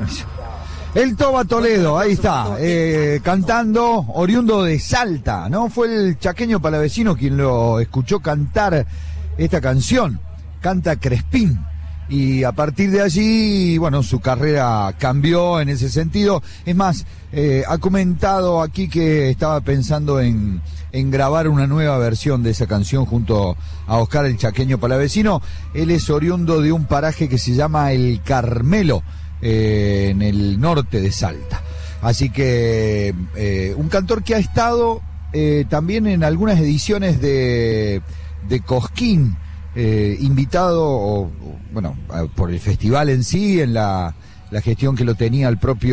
compromiso. El Toba Toledo, ahí está, cantando, oriundo de Salta, ¿no? Fue el chaqueño palavecino quien lo escuchó cantar esta canción, canta Crespín. Y a partir de allí, bueno, su carrera cambió en ese sentido. Es más, ha comentado aquí que estaba pensando en grabar una nueva versión de esa canción junto a Oscar el Chaqueño Palavecino. Él es oriundo de un paraje que se llama El Carmelo, en el norte de Salta. Así que un cantor que ha estado también en algunas ediciones de Cosquín, invitado, bueno, por el festival en sí, en la gestión que lo tenía el propio